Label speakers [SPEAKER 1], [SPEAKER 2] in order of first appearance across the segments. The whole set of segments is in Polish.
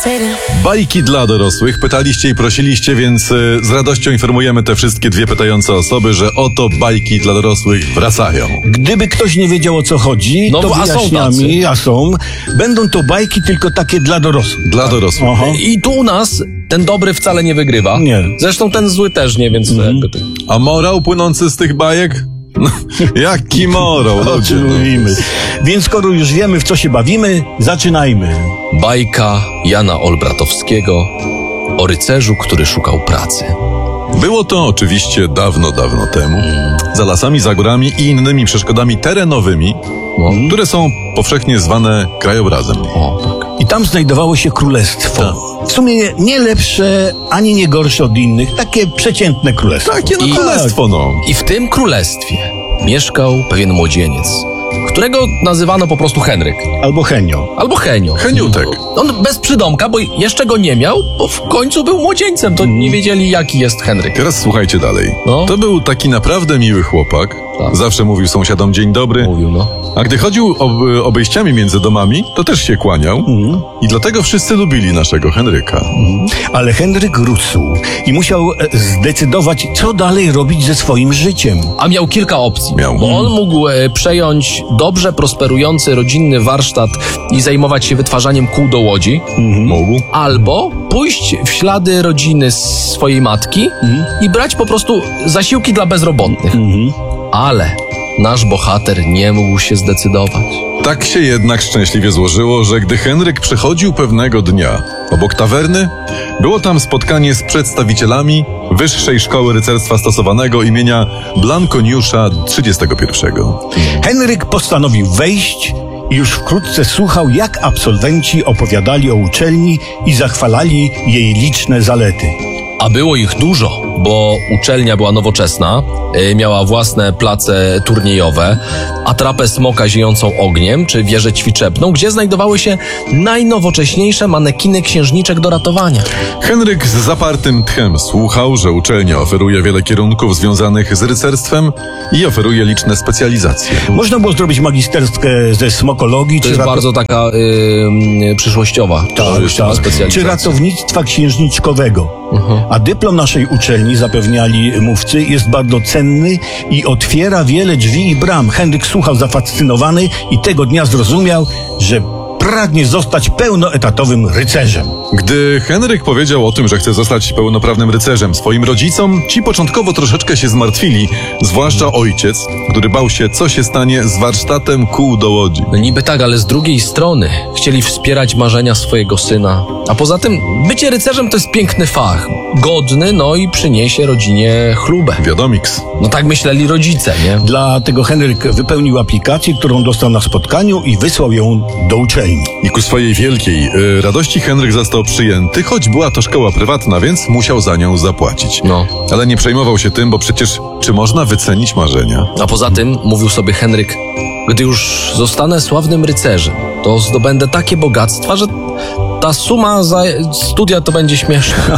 [SPEAKER 1] Bajki dla dorosłych. Pytaliście i prosiliście, więc z radością informujemy te wszystkie dwie pytające osoby, że oto bajki dla dorosłych wracają.
[SPEAKER 2] Gdyby ktoś nie wiedział, o co chodzi,
[SPEAKER 3] No,
[SPEAKER 2] to
[SPEAKER 3] a są
[SPEAKER 2] wyjaśniamy, Będą to bajki tylko takie dla dorosłych.
[SPEAKER 1] Dla dorosłych.
[SPEAKER 2] Aha.
[SPEAKER 3] I tu u nas ten dobry wcale nie wygrywa.
[SPEAKER 2] Nie.
[SPEAKER 3] Zresztą ten zły też nie, więc jakby to...
[SPEAKER 1] A morał płynący z tych bajek? No, jaki morał,
[SPEAKER 2] O
[SPEAKER 1] ludzie.
[SPEAKER 2] czym mówimy. Więc skoro już wiemy, w co się bawimy, zaczynajmy.
[SPEAKER 3] Bajka Jana Olbratowskiego o rycerzu, który szukał pracy.
[SPEAKER 1] Było to oczywiście dawno, dawno temu. Za lasami, za górami i innymi przeszkodami terenowymi, które są powszechnie zwane krajobrazem.
[SPEAKER 3] O, tak.
[SPEAKER 2] I tam znajdowało się królestwo.
[SPEAKER 1] Tak.
[SPEAKER 2] W sumie nie lepsze, ani nie gorsze od innych. Takie przeciętne królestwo.
[SPEAKER 1] Takie no
[SPEAKER 3] I-
[SPEAKER 1] królestwo, no.
[SPEAKER 3] I w tym królestwie mieszkał pewien młodzieniec, którego nazywano po prostu Henryk.
[SPEAKER 2] Albo Henio.
[SPEAKER 3] Albo Henio.
[SPEAKER 1] Heniutek.
[SPEAKER 3] On bez przydomka, bo jeszcze go nie miał, bo w końcu był młodzieńcem. To nie wiedzieli, jaki jest Henryk.
[SPEAKER 1] Teraz słuchajcie dalej.
[SPEAKER 3] No.
[SPEAKER 1] To był taki naprawdę miły chłopak.
[SPEAKER 3] Tak.
[SPEAKER 1] Zawsze mówił sąsiadom dzień dobry.
[SPEAKER 3] Mówił, no.
[SPEAKER 1] A gdy chodził obejściami między domami, to też się kłaniał. I dlatego wszyscy lubili naszego Henryka.
[SPEAKER 2] Ale Henryk rósł i musiał zdecydować, co dalej robić ze swoim życiem.
[SPEAKER 3] A miał kilka opcji.
[SPEAKER 1] Miał.
[SPEAKER 3] Bo on mógł przejąć dobrze prosperujący rodzinny warsztat i zajmować się wytwarzaniem kół do łodzi.
[SPEAKER 1] Mógł.
[SPEAKER 3] Albo pójść w ślady rodziny swojej matki i brać po prostu zasiłki dla bezrobotnych. Ale nasz bohater nie mógł się zdecydować.
[SPEAKER 1] Tak się jednak szczęśliwie złożyło, że gdy Henryk przechodził pewnego dnia obok tawerny, było tam spotkanie z przedstawicielami Wyższej Szkoły Rycerstwa Stosowanego imienia Blankoniusza XXI.
[SPEAKER 2] Henryk postanowił wejść i już wkrótce słuchał, jak absolwenci opowiadali o uczelni i zachwalali jej liczne zalety.
[SPEAKER 3] A było ich dużo, bo uczelnia była nowoczesna, miała własne place turniejowe, atrapę smoka ziejącą ogniem, czy wieżę ćwiczebną, gdzie znajdowały się najnowocześniejsze manekiny księżniczek do ratowania.
[SPEAKER 1] Henryk z zapartym tchem słuchał, że uczelnia oferuje wiele kierunków związanych z rycerstwem i oferuje liczne specjalizacje.
[SPEAKER 2] Można było zrobić magisterkę ze smokologii,
[SPEAKER 3] To jest bardzo taka przyszłościowa specjalizacja.
[SPEAKER 2] czy ratownictwa księżniczkowego. A dyplom naszej uczelni, zapewniali mówcy, jest bardzo cenny i otwiera wiele drzwi i bram. Henryk słuchał zafascynowany i tego dnia zrozumiał, że pragnie zostać pełnoetatowym rycerzem.
[SPEAKER 1] Gdy Henryk powiedział o tym, że chce zostać pełnoprawnym rycerzem swoim rodzicom, ci początkowo troszeczkę się zmartwili, zwłaszcza ojciec, który bał się, co się stanie z warsztatem kół do łodzi.
[SPEAKER 3] No niby tak, ale z drugiej strony chcieli wspierać marzenia swojego syna. A poza tym bycie rycerzem to jest piękny fach. Godny, no i przyniesie rodzinie chlubę.
[SPEAKER 1] Wiadomiks.
[SPEAKER 3] No tak myśleli rodzice, nie?
[SPEAKER 2] Dlatego Henryk wypełnił aplikację, którą dostał na spotkaniu i wysłał ją do uczelni.
[SPEAKER 1] I ku swojej wielkiej radości Henryk został przyjęty, choć była to szkoła prywatna, więc musiał za nią zapłacić.
[SPEAKER 3] No.
[SPEAKER 1] Ale nie przejmował się tym, bo przecież czy można wycenić marzenia?
[SPEAKER 3] A poza tym, mówił sobie Henryk, gdy już zostanę sławnym rycerzem, to zdobędę takie bogactwa, że ta suma za studia to będzie śmieszna.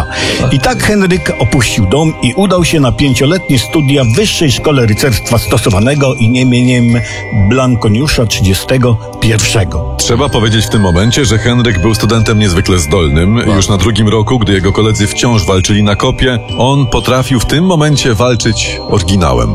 [SPEAKER 2] I tak Henryk opuścił dom i udał się na 5-letnie studia w Wyższej Szkole Rycerstwa Stosowanego imieniem Blankoniusza XXI.
[SPEAKER 1] Trzeba powiedzieć w tym momencie, że Henryk był studentem niezwykle zdolnym. Już na drugim roku, gdy jego koledzy wciąż walczyli na kopie, on potrafił w tym momencie walczyć oryginałem.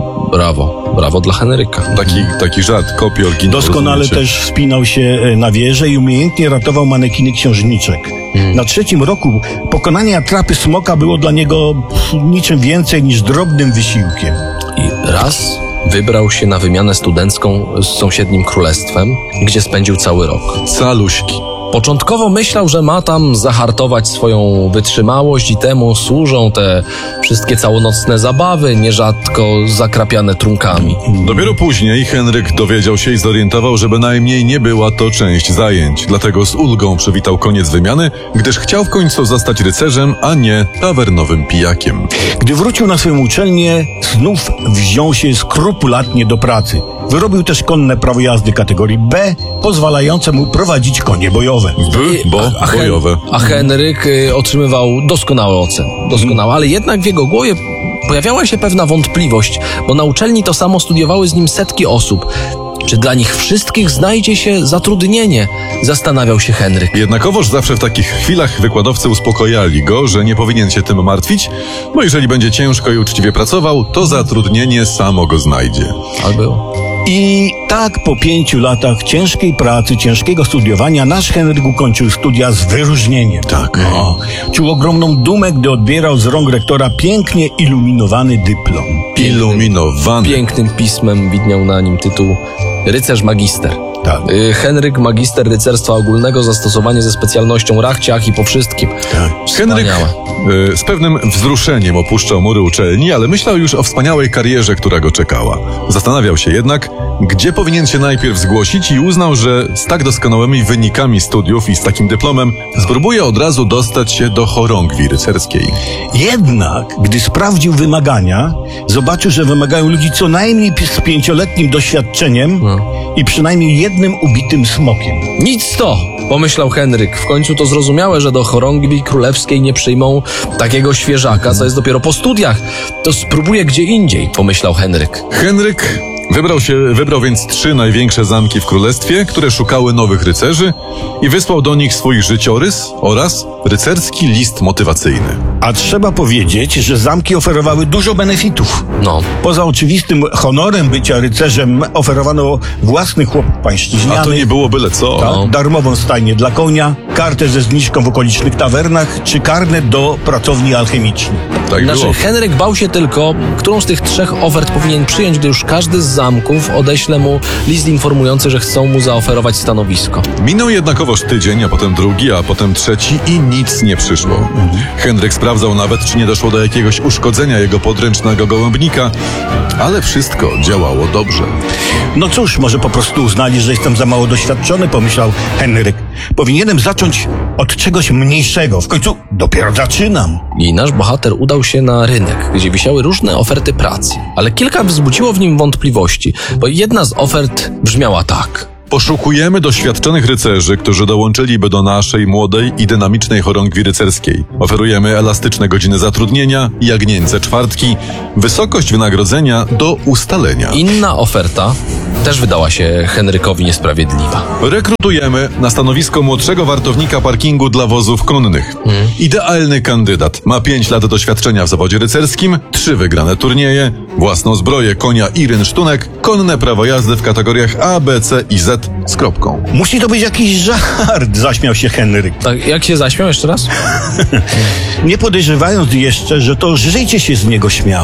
[SPEAKER 3] Brawo dla Henryka.
[SPEAKER 1] Taki żart, kopie, oryginał.
[SPEAKER 2] Doskonale
[SPEAKER 1] rozumiecie?
[SPEAKER 2] też wspinał się na wieżę i umiejętnie ratował manekiny księżniczek. Na 3. roku pokonanie atrapy smoka było dla niego niczym więcej niż drobnym wysiłkiem.
[SPEAKER 3] I raz wybrał się na wymianę studencką z sąsiednim królestwem, gdzie spędził cały rok.
[SPEAKER 1] Caluśki.
[SPEAKER 3] Początkowo myślał, że ma tam zahartować swoją wytrzymałość i temu służą te wszystkie całonocne zabawy, nierzadko zakrapiane trunkami.
[SPEAKER 1] Dopiero później Henryk dowiedział się i zorientował, że bynajmniej nie była to część zajęć. Dlatego z ulgą przywitał koniec wymiany, gdyż chciał w końcu zostać rycerzem, a nie tawernowym pijakiem.
[SPEAKER 2] Gdy wrócił na swoją uczelnię, znów wziął się skrupulatnie do pracy. Wyrobił też konne prawo jazdy kategorii B, pozwalające mu prowadzić konie bojowe.
[SPEAKER 1] Bojowe.
[SPEAKER 3] A Henryk otrzymywał doskonałe oceny. Doskonałe, ale jednak w jego głowie pojawiała się pewna wątpliwość, bo na uczelni to samo studiowały z nim setki osób. Czy dla nich wszystkich znajdzie się zatrudnienie? Zastanawiał się Henryk.
[SPEAKER 1] Jednakowoż zawsze w takich chwilach wykładowcy uspokajali go, że nie powinien się tym martwić, bo jeżeli będzie ciężko i uczciwie pracował, to zatrudnienie samo go znajdzie.
[SPEAKER 3] Ale było.
[SPEAKER 2] I tak po 5 latach ciężkiej pracy, ciężkiego studiowania, nasz Henryk ukończył studia z wyróżnieniem.
[SPEAKER 1] Tak.
[SPEAKER 2] Czuł ogromną dumę, gdy odbierał z rąk rektora pięknie iluminowany dyplom.
[SPEAKER 1] Iluminowany.
[SPEAKER 3] Pięknym pismem widniał na nim tytuł Rycerz Magister.
[SPEAKER 2] Tak.
[SPEAKER 3] Henryk Magister Rycerstwa Ogólnego, zastosowanie ze specjalnością rachciach i po wszystkim.
[SPEAKER 1] Tak. Henryk
[SPEAKER 3] Wspaniałe.
[SPEAKER 1] z pewnym wzruszeniem opuszczał mury uczelni, ale myślał już o wspaniałej karierze, która go czekała. Zastanawiał się jednak, gdzie powinien się najpierw zgłosić i uznał, że z tak doskonałymi wynikami studiów i z takim dyplomem spróbuje od razu dostać się do chorągwi rycerskiej.
[SPEAKER 2] Jednak, gdy sprawdził wymagania, zobaczył, że wymagają ludzi co najmniej z 5-letnim doświadczeniem i przynajmniej jednym ubitym smokiem.
[SPEAKER 3] Nic to, pomyślał Henryk. W końcu to zrozumiałe, że do chorągwi królewskiej nie przyjmą takiego świeżaka, co jest dopiero po studiach. To spróbuję gdzie indziej, pomyślał Henryk.
[SPEAKER 1] Henryk wybrał więc 3 największe zamki w królestwie, które szukały nowych rycerzy i wysłał do nich swój życiorys oraz rycerski list motywacyjny.
[SPEAKER 2] A trzeba powiedzieć, że zamki oferowały dużo benefitów.
[SPEAKER 3] No,
[SPEAKER 2] Poza oczywistym honorem bycia rycerzem oferowano własny chłop pańszczyźniany,
[SPEAKER 1] A to nie było byle co.
[SPEAKER 2] tak, darmową stajnię dla konia, kartę ze zniżką w okolicznych tawernach czy karnet do pracowni alchemicznej.
[SPEAKER 1] Tak
[SPEAKER 3] znaczy
[SPEAKER 1] było.
[SPEAKER 3] Henryk bał się tylko, którą z tych 3 ofert powinien przyjąć, gdy już każdy z zamków odeśle mu list informujący, że chcą mu zaoferować stanowisko.
[SPEAKER 1] Minął jednakowoż tydzień, a potem drugi, a potem trzeci i nic nie przyszło. Henryk sprawdzał nawet, czy nie doszło do jakiegoś uszkodzenia jego podręcznego gołębnika, ale wszystko działało dobrze.
[SPEAKER 2] No cóż, może po prostu uznali, że jestem za mało doświadczony, pomyślał Henryk. Powinienem zacząć od czegoś mniejszego. W końcu dopiero zaczynam.
[SPEAKER 3] I nasz bohater udał się na rynek, gdzie wisiały różne oferty pracy. Ale kilka wzbudziło w nim wątpliwości, bo jedna z ofert brzmiała tak.
[SPEAKER 1] Poszukujemy doświadczonych rycerzy, którzy dołączyliby do naszej młodej i dynamicznej chorągwi rycerskiej. Oferujemy elastyczne godziny zatrudnienia, jagnięce czwartki, wysokość wynagrodzenia do ustalenia.
[SPEAKER 3] Inna oferta też wydała się Henrykowi niesprawiedliwa.
[SPEAKER 1] Rekrutujemy na stanowisko młodszego wartownika parkingu dla wozów konnych. Idealny kandydat. Ma 5 lat doświadczenia w zawodzie rycerskim, 3 wygrane turnieje, własną zbroję, konia i rynsztunek, konne prawo jazdy w kategoriach A, B, C i Z z kropką.
[SPEAKER 2] Musi to być jakiś żart, zaśmiał się Henryk.
[SPEAKER 3] Tak, jak się zaśmiał jeszcze raz?
[SPEAKER 2] Nie podejrzewając jeszcze, że to życie się z niego śmiało.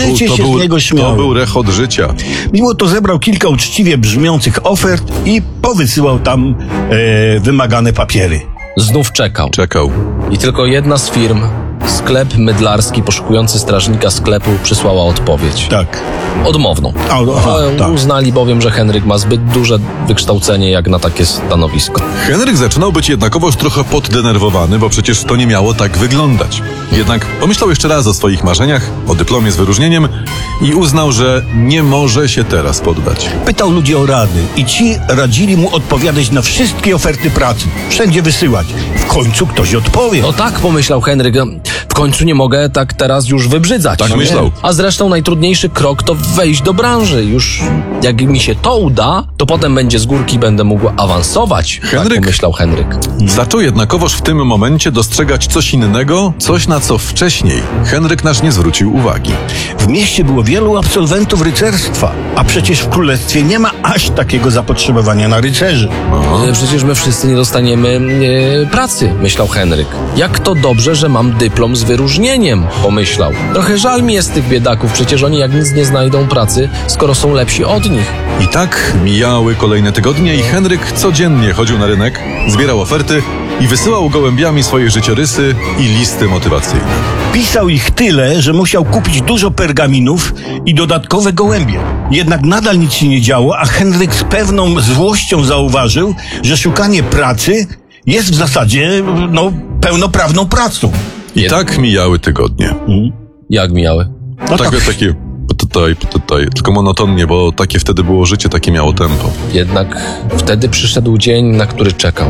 [SPEAKER 1] To był rechot życia.
[SPEAKER 2] Mimo to zebrał kilka uczciwie brzmiących ofert i powysyłał tam wymagane papiery.
[SPEAKER 3] Znów czekał. I tylko jedna z firm, sklep mydlarski poszukujący strażnika sklepu, przysłała odpowiedź.
[SPEAKER 2] Tak.
[SPEAKER 3] Odmowną.
[SPEAKER 2] Tak.
[SPEAKER 3] Uznali bowiem, że Henryk ma zbyt duże wykształcenie jak na takie stanowisko.
[SPEAKER 1] Henryk zaczynał być jednakowoż trochę poddenerwowany, bo przecież to nie miało tak wyglądać. Jednak pomyślał jeszcze raz o swoich marzeniach, o dyplomie z wyróżnieniem i uznał, że nie może się teraz poddać.
[SPEAKER 2] Pytał ludzi o rady i ci radzili mu odpowiadać na wszystkie oferty pracy. Wszędzie wysyłać. W końcu ktoś odpowie.
[SPEAKER 3] No tak, pomyślał Henryk, w końcu nie mogę tak teraz już wybrzydzać.
[SPEAKER 1] Tak
[SPEAKER 3] No
[SPEAKER 1] myślał.
[SPEAKER 3] nie. A zresztą najtrudniejszy krok to wejść do branży. Już jak mi się to uda, to potem będzie z górki, będę mógł awansować. Tak pomyślał Henryk.
[SPEAKER 1] Zaczął jednakowoż w tym momencie dostrzegać coś innego, coś na co wcześniej Henryk nasz nie zwrócił uwagi.
[SPEAKER 2] W mieście było wielu absolwentów rycerstwa, a przecież w królestwie nie ma aż takiego zapotrzebowania na rycerzy.
[SPEAKER 3] Przecież my wszyscy nie dostaniemy pracy, myślał Henryk. Jak to dobrze, że mam dyplom z wyróżnieniem, pomyślał. Trochę żal mi jest tych biedaków, przecież oni jak nic nie znajdą pracy, skoro są lepsi od nich.
[SPEAKER 1] I tak mijały kolejne tygodnie i Henryk codziennie chodził na rynek, zbierał oferty i wysyłał gołębiami swoje życiorysy i listy motywacyjne.
[SPEAKER 2] Pisał ich tyle, że musiał kupić dużo pergaminów i dodatkowe gołębie. Jednak nadal nic się nie działo, a Henryk z pewną złością zauważył, że szukanie pracy jest w zasadzie, pełnoprawną pracą.
[SPEAKER 1] I tak mijały tygodnie.
[SPEAKER 3] Jak mijały?
[SPEAKER 1] No takie tutaj, tylko monotonnie, bo takie wtedy było życie, takie miało tempo.
[SPEAKER 3] Jednak wtedy przyszedł dzień, na który czekał.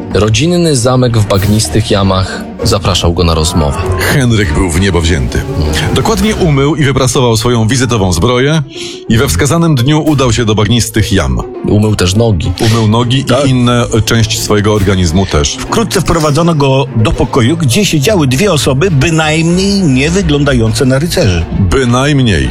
[SPEAKER 3] Rodzinny zamek w bagnistych jamach zapraszał go na rozmowę.
[SPEAKER 1] Henryk był w niebo wzięty. Dokładnie umył i wyprasował swoją wizytową zbroję i we wskazanym dniu udał się do bagnistych jam.
[SPEAKER 3] Umył też nogi.
[SPEAKER 1] Umył nogi i inne części swojego organizmu też.
[SPEAKER 2] Wkrótce wprowadzono go do pokoju, gdzie siedziały dwie osoby, bynajmniej nie wyglądające na rycerzy.
[SPEAKER 1] Bynajmniej.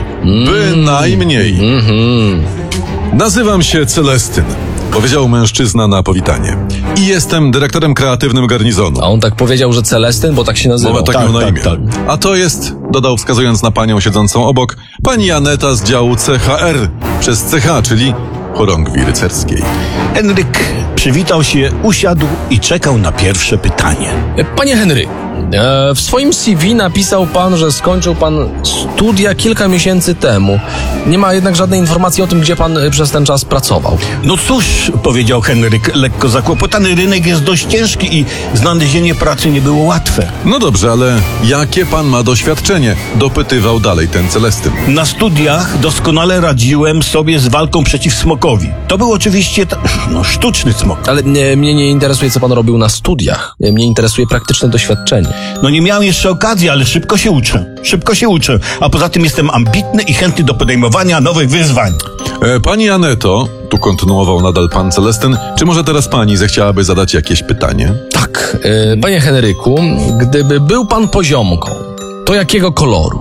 [SPEAKER 1] Nazywam się Celestyn, powiedział mężczyzna na powitanie. I jestem dyrektorem kreatywnym garnizonu.
[SPEAKER 3] A on tak powiedział, że Celestyn, bo tak się nazywał.
[SPEAKER 1] Mowa tak miał na imię. A to jest, dodał wskazując na panią siedzącą obok, pani Aneta z działu CHR, przez CH, czyli chorągwi rycerskiej.
[SPEAKER 2] Henryk przywitał się, usiadł i czekał na pierwsze pytanie.
[SPEAKER 3] Panie Henry, w swoim CV napisał pan, że skończył pan studia kilka miesięcy temu. Nie ma jednak żadnej informacji o tym, gdzie pan przez ten czas pracował.
[SPEAKER 2] No cóż, powiedział Henryk, lekko zakłopotany, rynek jest dość ciężki i znalezienie pracy nie było łatwe.
[SPEAKER 1] No dobrze, ale jakie pan ma doświadczenie? Dopytywał dalej ten Celestyn.
[SPEAKER 2] Na studiach doskonale radziłem sobie z walką przeciw smokowi. To był oczywiście sztuczny smok.
[SPEAKER 3] Ale mnie nie interesuje, co pan robił na studiach. Mnie interesuje praktyczne doświadczenie.
[SPEAKER 2] No nie miałem jeszcze okazji, ale szybko się uczę. A poza tym jestem ambitny i chętny do podejmowania nowych wyzwań.
[SPEAKER 1] Pani Aneto, tu kontynuował nadal pan Celestyn, czy może teraz pani zechciałaby zadać jakieś pytanie?
[SPEAKER 3] Tak, panie Henryku, gdyby był pan poziomką, to jakiego koloru?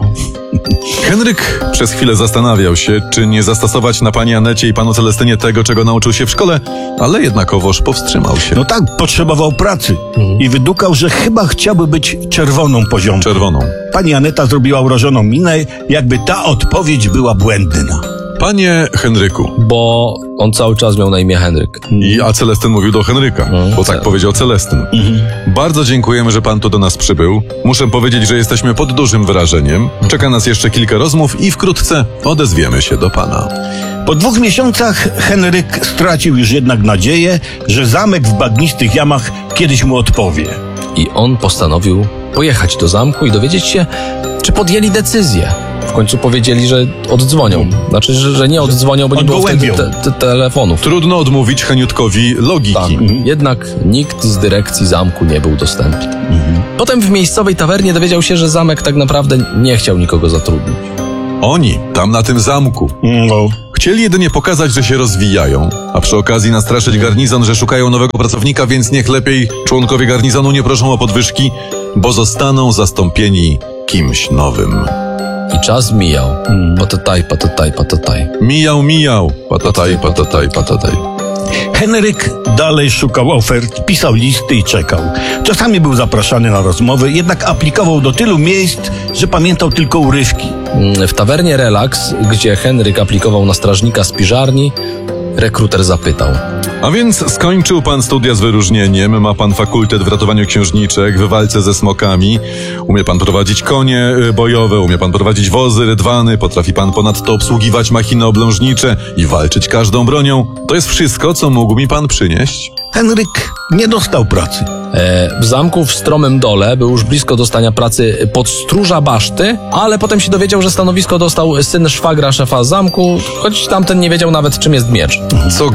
[SPEAKER 1] Henryk przez chwilę zastanawiał się, czy nie zastosować na pani Anecie i panu Celestynie tego, czego nauczył się w szkole, ale jednakowoż powstrzymał się.
[SPEAKER 2] No tak, potrzebował pracy i wydukał, że chyba chciałby być czerwoną poziomką.
[SPEAKER 1] Czerwoną.
[SPEAKER 2] Pani Aneta zrobiła urażoną minę, jakby ta odpowiedź była błędna.
[SPEAKER 1] Panie Henryku.
[SPEAKER 3] Bo on cały czas miał na imię Henryk.
[SPEAKER 1] A Celestyn mówił do Henryka, bo tak powiedział Celestyn. Bardzo dziękujemy, że pan tu do nas przybył. Muszę powiedzieć, że jesteśmy pod dużym wrażeniem. Czeka nas jeszcze kilka rozmów i wkrótce odezwiemy się do pana.
[SPEAKER 2] Po 2 miesiącach Henryk stracił już jednak nadzieję, że zamek w bagnistych jamach kiedyś mu odpowie.
[SPEAKER 3] I on postanowił pojechać do zamku i dowiedzieć się, czy podjęli decyzję. W końcu powiedzieli, że oddzwonią. Znaczy, że nie oddzwonią, bo nie było wtedy telefonów.
[SPEAKER 1] Trudno odmówić Heniutkowi logiki.
[SPEAKER 3] Tak. Jednak nikt z dyrekcji zamku nie był dostępny. Potem w miejscowej tawernie dowiedział się, że zamek tak naprawdę nie chciał nikogo zatrudnić.
[SPEAKER 1] Oni, tam na tym zamku, chcieli jedynie pokazać, że się rozwijają, a przy okazji nastraszyć garnizon, że szukają nowego pracownika, więc niech lepiej członkowie garnizonu nie proszą o podwyżki, bo zostaną zastąpieni kimś nowym.
[SPEAKER 3] I czas mijał. Patataj.
[SPEAKER 1] Mijał. Patataj.
[SPEAKER 2] Henryk dalej szukał ofert, pisał listy i czekał. Czasami był zapraszany na rozmowy, jednak aplikował do tylu miejsc, że pamiętał tylko urywki.
[SPEAKER 3] W tawernie Relax, gdzie Henryk aplikował na strażnika z piżarni, rekruter zapytał.
[SPEAKER 1] A więc skończył pan studia z wyróżnieniem, ma pan fakultet w ratowaniu księżniczek, w walce ze smokami, umie pan prowadzić konie bojowe, umie pan prowadzić wozy, rydwany, potrafi pan ponadto obsługiwać machiny oblężnicze i walczyć każdą bronią. To jest wszystko, co mógł mi pan przynieść?
[SPEAKER 2] Henryk nie dostał pracy.
[SPEAKER 3] W zamku w Stromym Dole był już blisko dostania pracy podstróża baszty, ale potem się dowiedział, że stanowisko dostał syn szwagra szefa zamku, choć tamten nie wiedział nawet, czym jest miecz.
[SPEAKER 1] Co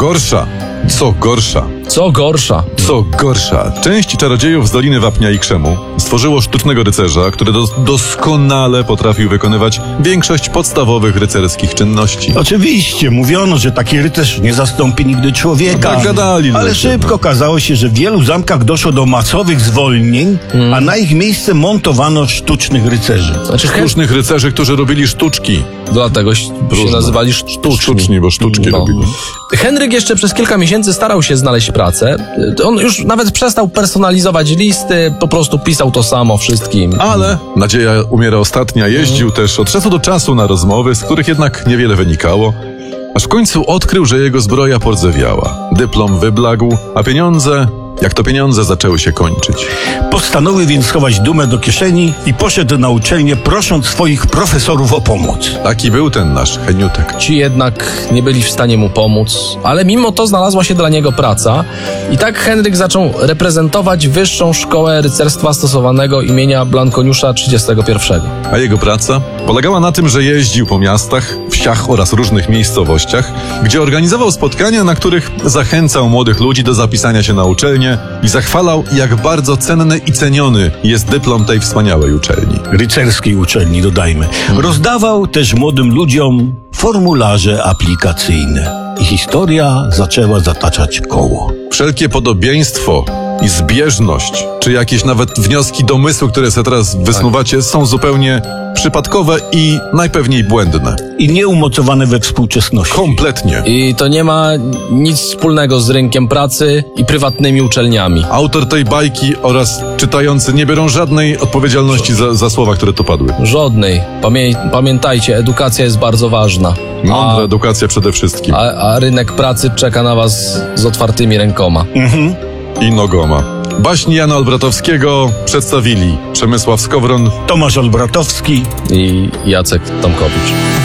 [SPEAKER 1] gorsza, część czarodziejów z Doliny Wapnia i Krzemu stworzyło sztucznego rycerza, który doskonale potrafił wykonywać większość podstawowych rycerskich czynności.
[SPEAKER 2] Oczywiście, mówiono, że taki rycerz nie zastąpi nigdy człowieka.
[SPEAKER 1] No tak gadali.
[SPEAKER 2] Ale szybko okazało się, że w wielu zamkach doszło do masowych zwolnień, a na ich miejsce montowano sztucznych rycerzy.
[SPEAKER 3] Znaczy,
[SPEAKER 1] Sztucznych rycerzy, którzy robili sztuczki.
[SPEAKER 3] Dlatego się nazywali sztuczni,
[SPEAKER 1] bo sztuczki robili.
[SPEAKER 3] Henryk jeszcze przez kilka miesięcy starał się znaleźć pracę. On już nawet przestał personalizować listy, po prostu pisał to samo wszystkim.
[SPEAKER 1] Ale nadzieja umiera ostatnia. Jeździł też od czasu do czasu na rozmowy, z których jednak niewiele wynikało. Aż w końcu odkrył, że jego zbroja pordzewiała. Dyplom wyblakł, a pieniądze zaczęły się kończyć.
[SPEAKER 2] Postanowił więc schować dumę do kieszeni i poszedł na uczelnię, prosząc swoich profesorów o pomoc.
[SPEAKER 1] Taki był ten nasz Heniutek.
[SPEAKER 3] Ci jednak nie byli w stanie mu pomóc, ale mimo to znalazła się dla niego praca i tak Henryk zaczął reprezentować Wyższą Szkołę Rycerstwa Stosowanego imienia Blankoniusza 31.
[SPEAKER 1] A jego praca polegała na tym, że jeździł po miastach, wsiadał wsiach oraz różnych miejscowościach, gdzie organizował spotkania, na których zachęcał młodych ludzi do zapisania się na uczelnię i zachwalał, jak bardzo cenny i ceniony jest dyplom tej wspaniałej uczelni.
[SPEAKER 2] Rycerskiej uczelni, dodajmy. Rozdawał też młodym ludziom formularze aplikacyjne. I historia zaczęła zataczać koło.
[SPEAKER 1] Wszelkie podobieństwo i zbieżność, czy jakieś nawet wnioski, domysły, które sobie teraz wysnuwacie, są zupełnie przypadkowe i najpewniej błędne.
[SPEAKER 2] I nieumocowane we współczesności.
[SPEAKER 1] Kompletnie.
[SPEAKER 3] I to nie ma nic wspólnego z rynkiem pracy i prywatnymi uczelniami.
[SPEAKER 1] Autor tej bajki oraz czytający nie biorą żadnej odpowiedzialności za słowa, które tu padły.
[SPEAKER 3] Żadnej. Pamiętajcie, edukacja jest bardzo ważna.
[SPEAKER 1] Mądra edukacja przede wszystkim.
[SPEAKER 3] A rynek pracy czeka na was z otwartymi rękoma.
[SPEAKER 1] I nogoma. Baśni Jana Olbratowskiego przedstawili Przemysław Skowron,
[SPEAKER 2] Tomasz Olbratowski
[SPEAKER 3] I Jacek Tomkowicz.